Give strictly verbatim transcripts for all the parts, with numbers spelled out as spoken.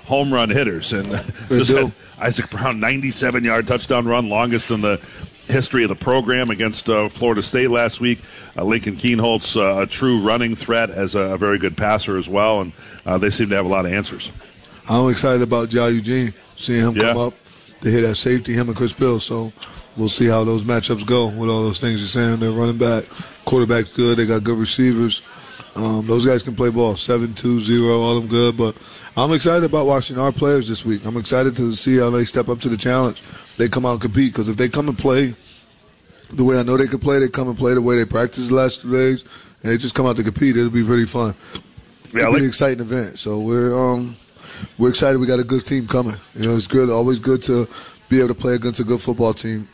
home run hitters. And just had Isaac Brown, ninety-seven-yard touchdown run, longest in the history of the program against uh, Florida State last week. Uh, Lincoln Kienholz, uh, a true running threat as a, a very good passer as well, and uh, they seem to have a lot of answers. I'm excited about Jai Eugene, seeing him yeah. come up to hit that safety, him and Chris Bill. So we'll see how those matchups go with all those things you're saying. They're running back, quarterback's good, they got good receivers. Um, those guys can play ball, seven two zero, all of them good. But I'm excited about watching our players this week. I'm excited to see how they step up to the challenge. They come out and compete, because if they come and play the way I know they can play, they come and play the way they practiced the last two days, and they just come out to compete, it'll be pretty fun. Yeah, it'll like- be an exciting event. So we're um, we're excited. We got a good team coming. You know, it's good, always good to be able to play against a good football team.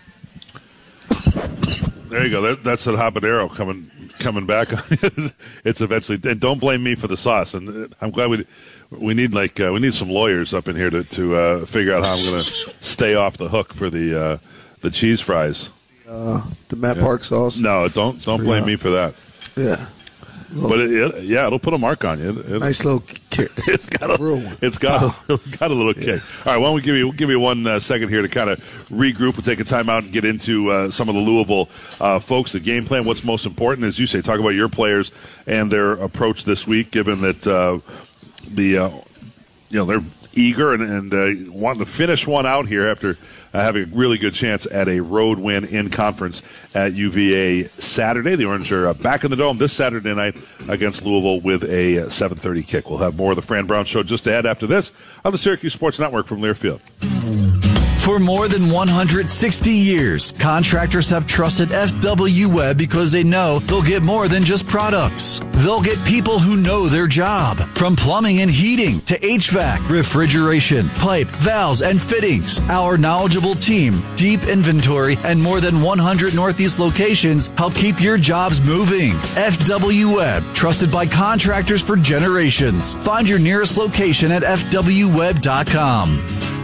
There you go. That, that's a habanero coming coming back. It's eventually, and don't blame me for the sauce. And I'm glad we we need like uh, we need some lawyers up in here to to uh, figure out how I'm going to stay off the hook for the uh, the cheese fries. Uh, the Matt yeah. Park sauce. No, don't don't blame me for that. Yeah. Well, but it, it, yeah, it'll put a mark on you. It, it, nice little kick. It's got a real one. It's got a, got a little yeah. kick. All right, why don't we give you give you one uh, second here to kind of regroup. We'll take a time out and get into uh, some of the Louisville uh, folks. The game plan. What's most important, as you say, talk about your players and their approach this week. Given that uh, the uh, you know they're eager and, and uh, want to finish one out here after uh, having a really good chance at a road win in conference at U V A Saturday. The Orange are uh, back in the Dome this Saturday night against Louisville with a seven thirty kick. We'll have more of the Fran Brown Show just ahead after this on the Syracuse Sports Network from Learfield. For more than one hundred sixty years, contractors have trusted F W Webb because they know they'll get more than just products. They'll get people who know their job. From plumbing and heating to H V A C, refrigeration, pipe, valves, and fittings. Our knowledgeable team, deep inventory, and more than one hundred Northeast locations help keep your jobs moving. F W Webb, trusted by contractors for generations. Find your nearest location at f w web dot com.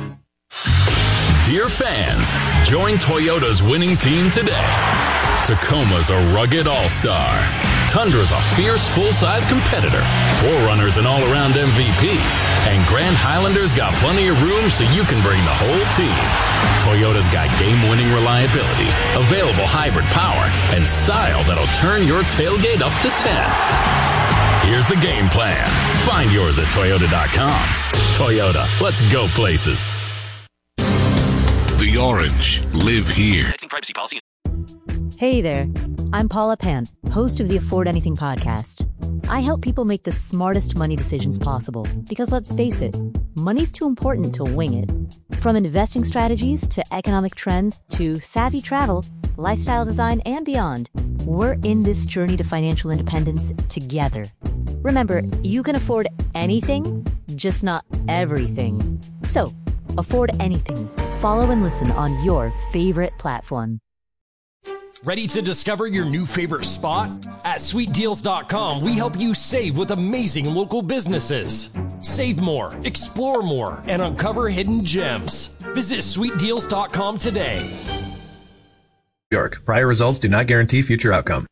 Dear fans, join Toyota's winning team today. Tacoma's a rugged all-star. Tundra's a fierce full-size competitor. four runner's an all-around M V P. And Grand Highlander's got plenty of room so you can bring the whole team. Toyota's got game-winning reliability, available hybrid power, and style that'll turn your tailgate up to ten. Here's the game plan. Find yours at toyota dot com. Toyota, let's go places. The Orange live here. Privacy policy. Hey there, I'm Paula Pan, host of the Afford Anything podcast. I help people make the smartest money decisions possible because let's face it, money's too important to wing it. From investing strategies to economic trends to savvy travel, lifestyle design, and beyond, we're in this journey to financial independence together. Remember, you can afford anything, just not everything. So, afford anything. Follow and listen on your favorite platform. Ready to discover your new favorite spot? At sweet deals dot com, we help you save with amazing local businesses. Save more, explore more, and uncover hidden gems. Visit sweet deals dot com today. York. Prior results do not guarantee future outcome.